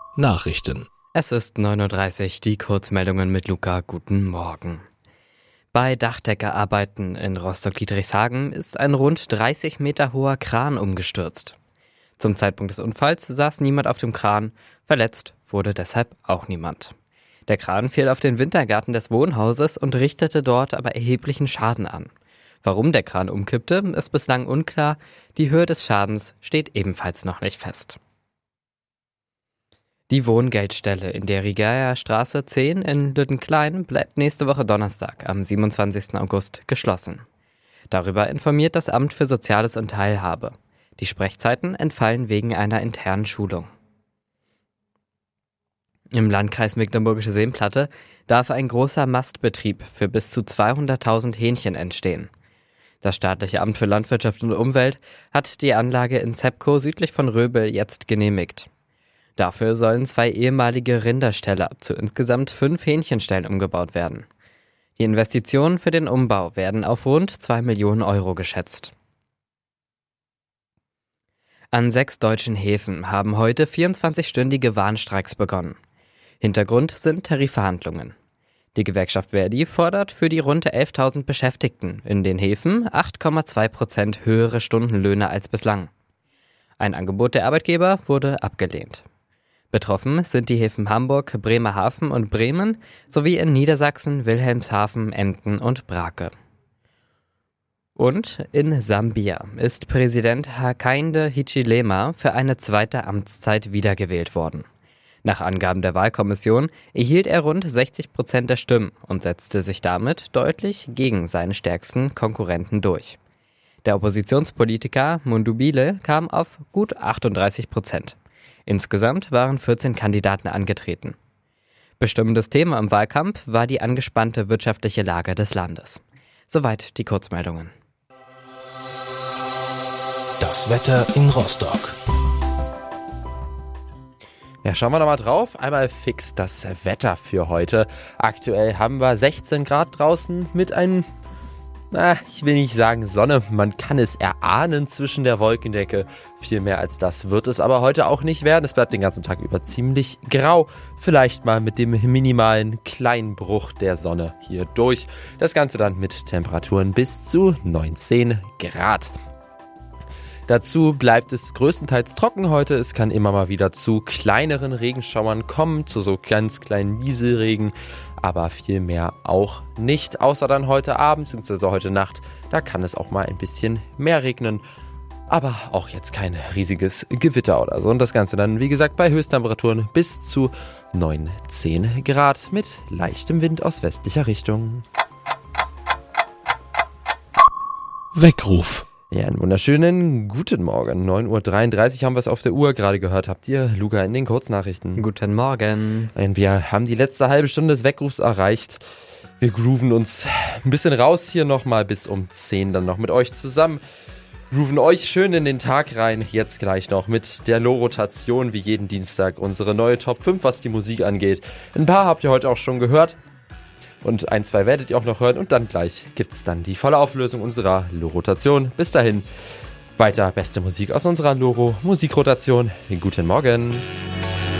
Nachrichten. Es ist 9:30 Uhr, die Kurzmeldungen mit Luca. Guten Morgen. Bei Dachdeckerarbeiten in Rostock-Liedrichshagen ist ein rund 30 Meter hoher Kran umgestürzt. Zum Zeitpunkt des Unfalls saß niemand auf dem Kran, verletzt wurde deshalb auch niemand. Der Kran fiel auf den Wintergarten des Wohnhauses und richtete dort aber erheblichen Schaden an. Warum der Kran umkippte, ist bislang unklar, die Höhe des Schadens steht ebenfalls noch nicht fest. Die Wohngeldstelle in der Rigaer Straße 10 in Lüttenklein bleibt nächste Woche Donnerstag, am 27. August, geschlossen. Darüber informiert das Amt für Soziales und Teilhabe. Die Sprechzeiten entfallen wegen einer internen Schulung. Im Landkreis Mecklenburgische Seenplatte darf ein großer Mastbetrieb für bis zu 200.000 Hähnchen entstehen. Das staatliche Amt für Landwirtschaft und Umwelt hat die Anlage in Zepkow südlich von Röbel jetzt genehmigt. Dafür sollen 2 ehemalige Rinderställe zu insgesamt 5 Hähnchenställen umgebaut werden. Die Investitionen für den Umbau werden auf rund 2 Millionen Euro geschätzt. An 6 deutschen Häfen haben heute 24-stündige Warnstreiks begonnen. Hintergrund sind Tarifverhandlungen. Die Gewerkschaft ver.di fordert für die rund 11.000 Beschäftigten in den Häfen 8,2% höhere Stundenlöhne als bislang. Ein Angebot der Arbeitgeber wurde abgelehnt. Betroffen sind die Häfen Hamburg, Bremerhaven und Bremen sowie in Niedersachsen, Wilhelmshaven, Emden und Brake. Und in Sambia ist Präsident Hakainde Hichilema für eine zweite Amtszeit wiedergewählt worden. Nach Angaben der Wahlkommission erhielt er rund 60% der Stimmen und setzte sich damit deutlich gegen seine stärksten Konkurrenten durch. Der Oppositionspolitiker Mundubile kam auf gut 38%. Insgesamt waren 14 Kandidaten angetreten. Bestimmendes Thema im Wahlkampf war die angespannte wirtschaftliche Lage des Landes. Soweit die Kurzmeldungen. Das Wetter in Rostock. Ja, schauen wir doch mal drauf. Einmal fix das Wetter für heute. Aktuell haben wir 16 Grad draußen mit einem, ich will nicht sagen Sonne. Man kann es erahnen zwischen der Wolkendecke. Viel mehr als das wird es aber heute auch nicht werden. Es bleibt den ganzen Tag über ziemlich grau. Vielleicht mal mit dem minimalen kleinen Bruch der Sonne hier durch. Das Ganze dann mit Temperaturen bis zu 19 Grad. Dazu bleibt es größtenteils trocken heute. Es kann immer mal wieder zu kleineren Regenschauern kommen, zu so ganz kleinen Nieselregen, aber viel mehr auch nicht. Außer dann heute Abend bzw. heute Nacht, da kann es auch mal ein bisschen mehr regnen. Aber auch jetzt kein riesiges Gewitter oder so. Und das Ganze dann, wie gesagt, bei Höchsttemperaturen bis zu 19 Grad mit leichtem Wind aus westlicher Richtung. Weckruf. Ja, einen wunderschönen guten Morgen. 9:33 Uhr haben wir es auf der Uhr gerade gehört. Habt ihr, Luca, in den Kurznachrichten? Guten Morgen. Wir haben die letzte halbe Stunde des Weckrufs erreicht. Wir grooven uns ein bisschen raus hier nochmal bis um 10 dann noch mit euch zusammen. Grooven euch schön in den Tag rein. Jetzt gleich noch mit der Low-Rotation wie jeden Dienstag. Unsere neue Top 5, was die Musik angeht. Ein paar habt ihr heute auch schon gehört. Und 1, 2 werdet ihr auch noch hören. Und dann gleich gibt es dann die volle Auflösung unserer Low-Rotation. Bis dahin weiter beste Musik aus unserer Loro-Musikrotation. Guten Morgen.